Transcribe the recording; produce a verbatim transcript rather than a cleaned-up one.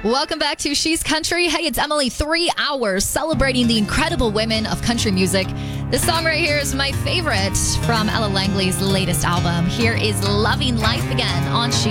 Welcome back to She's Country. Hey, it's Emily. Three hours celebrating the incredible women of country music. This song right here is my favorite from Ella Langley's latest album. Here is Loving Life Again on She's